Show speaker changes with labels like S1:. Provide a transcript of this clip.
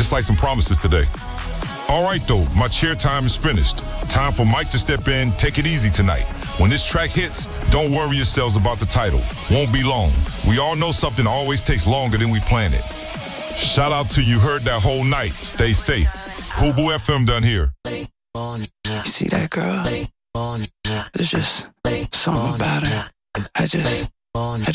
S1: just like some promises today. All right, though, my chair time is finished. Time for Mike to step in. Take it easy tonight. When this track hits, don't worry yourselves about the title. Won't be long. We all know something always takes longer than we plan it. Shout out to You Heard That Whole Night. Stay safe. Hubu FM done here.
S2: You see that girl? There's just something about her. I just